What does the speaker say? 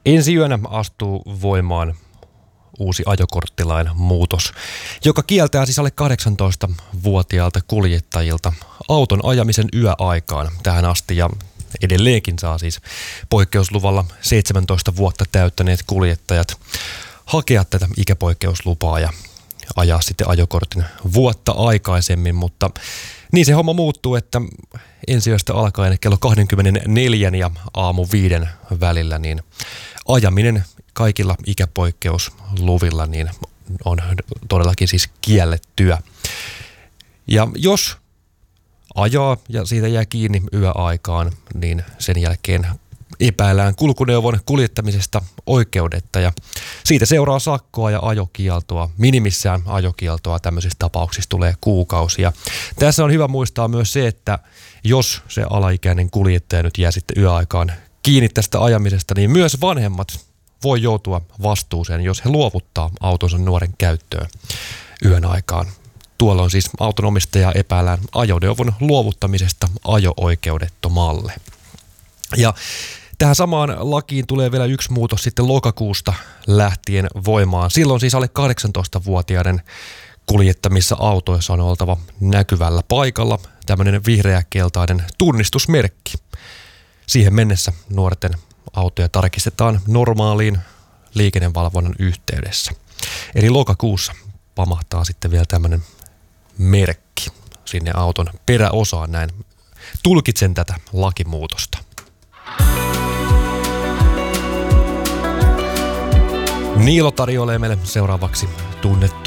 Ensi yönä astuu voimaan uusi ajokorttilain muutos, joka kieltää siis alle 18-vuotiaalta kuljettajilta auton ajamisen yöaikaan tähän asti ja edelleenkin saa siis poikkeusluvalla 17 vuotta täyttäneet kuljettajat hakea tätä ikäpoikkeuslupaa ja ajaa sitten ajokortin vuotta aikaisemmin, mutta niin se homma muuttuu, että ensi yöstä alkaen kello 24 ja aamu 5 välillä niin ajaminen kaikilla ikäpoikkeusluvilla niin on todellakin siis kiellettyä. Ja jos ajaa ja siitä jää kiinni yöaikaan, niin sen jälkeen epäillään kulkuneuvon kuljettamisesta oikeudetta ja siitä seuraa sakkoa ja ajokieltoa. Minimissään ajokieltoa tämmöisissä tapauksissa tulee kuukausia. Tässä on hyvä muistaa myös se, että jos se alaikäinen kuljettaja nyt jää sitten yöaikaan kiinni tästä ajamisesta, niin myös vanhemmat voi joutua vastuuseen, jos he luovuttaa autonsa nuoren käyttöön yön aikaan. Tuolloin siis autonomistajaa epäillään ajoneuvon luovuttamisesta ajo-oikeudettomalle. Ja tähän samaan lakiin tulee vielä yksi muutos sitten lokakuusta lähtien voimaan. Silloin siis alle 18-vuotiaiden kuljettamissa autoissa on oltava näkyvällä paikalla tämmöinen vihreä-keltainen tunnistusmerkki. Siihen mennessä nuorten autoja tarkistetaan normaaliin liikennevalvonnan yhteydessä. Eli lokakuussa pamahtaa sitten vielä tämmöinen merkki sinne auton peräosaan, näin tulkitsen tätä lakimuutosta. Niilo tarjoilee meille seuraavaksi tunnettu